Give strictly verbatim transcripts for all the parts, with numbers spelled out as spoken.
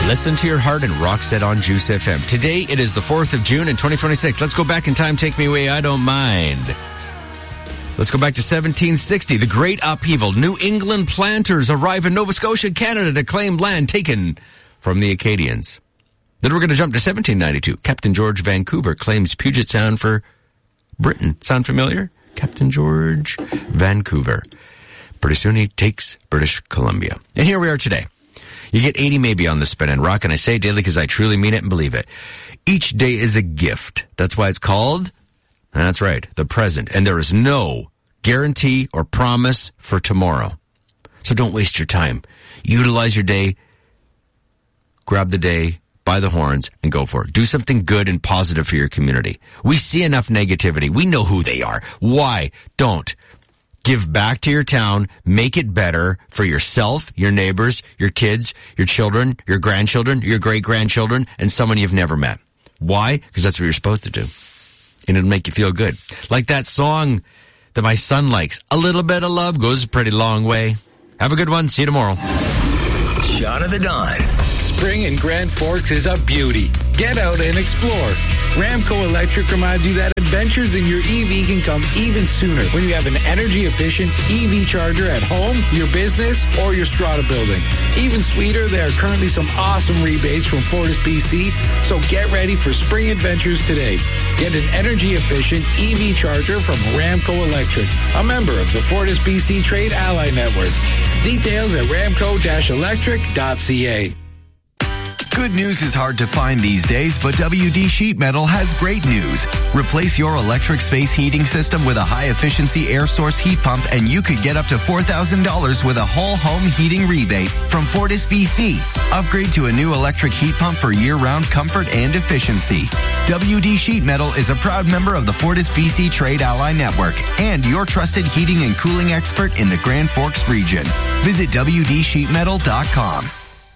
Listen to your heart and Rockstead on Juice F M. Today, it is the fourth of June in twenty twenty-six. Let's go back in time. Take me away. I don't mind. Let's go back to seventeen sixty. The Great Upheaval. New England planters arrive in Nova Scotia, Canada to claim land taken from the Acadians. Then we're going to jump to seventeen ninety-two. Captain George Vancouver claims Puget Sound for Britain. Sound familiar? Captain George Vancouver. Pretty soon he takes British Columbia. And here we are today. You get eighty maybe on the Spin and Rock, and I say it daily because I truly mean it and believe it. Each day is a gift. That's why it's called, that's right, the present. And there is no guarantee or promise for tomorrow. So don't waste your time. Utilize your day, grab the day by the horns, and go for it. Do something good and positive for your community. We see enough negativity. We know who they are. Why? Don't. Give back to your town, make it better for yourself, your neighbors, your kids, your children, your grandchildren, your great-grandchildren, and someone you've never met. Why? Because that's what you're supposed to do. And it'll make you feel good. Like that song that my son likes, A Little Bit of Love Goes a Pretty Long Way. Have a good one. See you tomorrow. John of the Dawn. Spring in Grand Forks is a beauty. Get out and explore. Ramco Electric reminds you that adventures in your E V can come even sooner when you have an energy-efficient E V charger at home, your business, or your strata building. Even sweeter, there are currently some awesome rebates from Fortis B C, so get ready for spring adventures today. Get an energy-efficient E V charger from Ramco Electric, a member of the Fortis B C Trade Ally Network. Details at ramco dash electric dot c a. Good news is hard to find these days, but W D Sheet Metal has great news. Replace your electric space heating system with a high-efficiency air source heat pump, and you could get up to four thousand dollars with a whole home heating rebate from Fortis B C. Upgrade to a new electric heat pump for year-round comfort and efficiency. W D Sheet Metal is a proud member of the Fortis B C Trade Ally Network and your trusted heating and cooling expert in the Grand Forks region. Visit w d sheet metal dot com.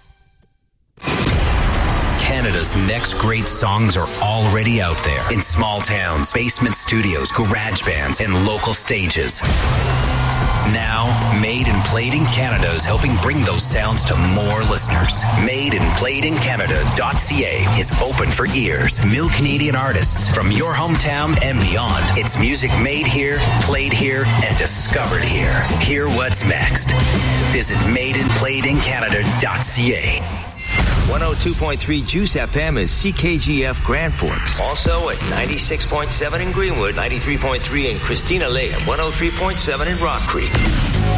Canada's next great songs are already out there in small towns, basement studios, garage bands, and local stages. Now, Made and Played in Canada is helping bring those sounds to more listeners. made and played in canada dot c a is open for ears. Mill Canadian artists from your hometown and beyond. It's music made here, played here, and discovered here. Hear what's next. Visit made and played in canada dot c a. one oh two point three Juice F M is C K G F Grand Forks. Also at ninety-six point seven in Greenwood, ninety-three point three in Christina Lake, and one oh three point seven in Rock Creek.